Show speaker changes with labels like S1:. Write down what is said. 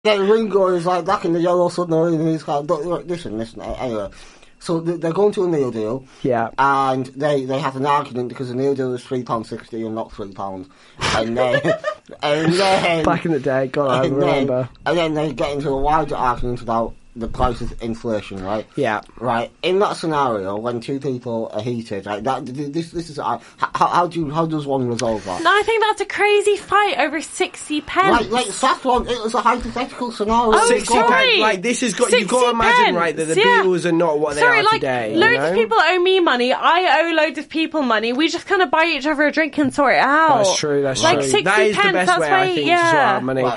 S1: then Ringo is like back in the yellow submarine, and he's like, listen, anyway. So they're going to a meal deal.
S2: Yeah.
S1: And they have an argument because the meal deal is £3.60 and not £3. And then
S2: Back in the day, God, I remember.
S1: And then they get into a wider argument about the price of inflation, right?
S2: Yeah.
S1: Right. In that scenario, when two people are heated, right? This is how does one resolve that?
S3: No, I think that's a crazy fight over 60 pence.
S1: Like Saffron, it was a hypothetical scenario.
S2: 60 pence. Like, this has got, you've got to imagine, right, that the Beatles are not what they are today.
S3: Loads of people owe me money. I owe loads of people money. We just kind of buy each other a drink and sort it out.
S2: That's true. That's
S3: like
S2: true.
S3: 60
S2: that is
S3: pence,
S2: the best way, I think, to sort out money.
S1: Right.